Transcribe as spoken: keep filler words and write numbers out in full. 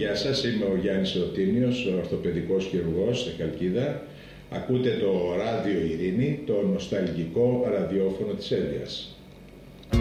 Γεια σας, είμαι ο Γιάννης Ρωτίνιος, ορθοπαιδικός χειρουργός στη Χαλκίδα. Ακούτε το Ράδιο Ειρήνη, το νοσταλγικό ραδιόφωνο της Εύβοιας.